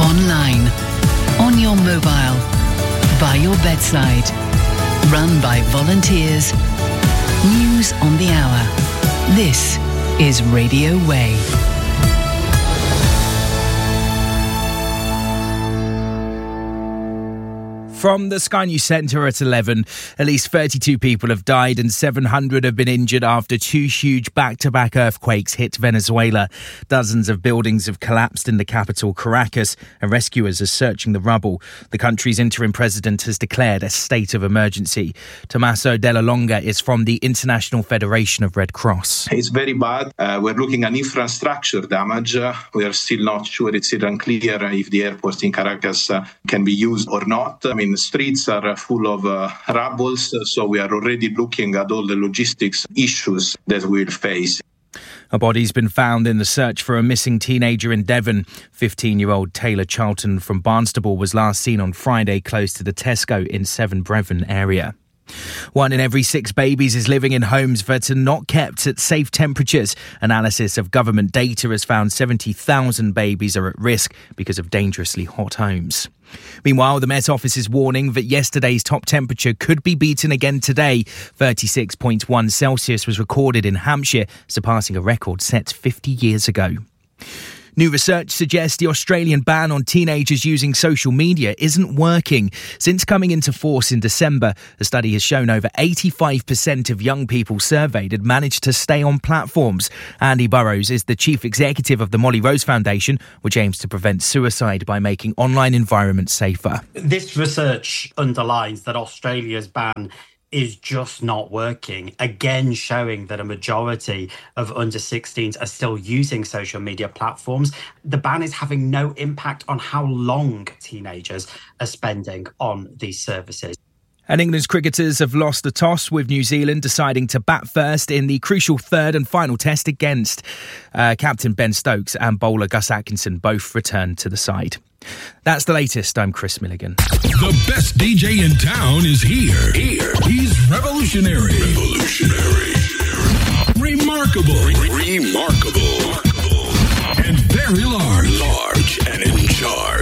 online, on your mobile, by your bedside. Run by volunteers. News on the hour. This is Radio Way. From the Sky News Centre at 11, at least 32 people have died and 700 have been injured after two huge back-to-back earthquakes hit Venezuela. Dozens of buildings have collapsed in the capital, Caracas, and rescuers are searching the rubble. The country's interim president has declared a state of emergency. Tommaso Della Longa is from the International Federation of Red Cross. It's very bad. We're looking at infrastructure damage. We are still not sure. It's still unclear if the airport in Caracas can be used or not. The streets are full of rubble, so we are already looking at all the logistics issues that we'll face. A body's been found in the search for a missing teenager in Devon. 15-year-old Taylor Charlton from Barnstable was last seen on Friday close to the Tesco in Severn Brevin area. 1 in every 6 babies is living in homes that are not kept at safe temperatures. Analysis of government data has found 70,000 babies are at risk because of dangerously hot homes. Meanwhile, the Met Office is warning that yesterday's top temperature could be beaten again today. 36.1 Celsius was recorded in Hampshire, surpassing a record set 50 years ago. New research suggests the Australian ban on teenagers using social media isn't working. Since coming into force in December, the study has shown over 85% of young people surveyed had managed to stay on platforms. Andy Burrows is the chief executive of the Molly Rose Foundation, which aims to prevent suicide by making online environments safer. This research underlines that Australia's ban is just not working, again showing that a majority of under-16s are still using social media platforms. The ban is having no impact on how long teenagers are spending on these services. And England's cricketers have lost the toss, with New Zealand deciding to bat first in the crucial third and final test against captain Ben Stokes and bowler Gus Atkinson both returned to the side. That's the latest. I'm Chris Milligan. The best DJ in town is here. He's revolutionary. Remarkable. And very large and in charge.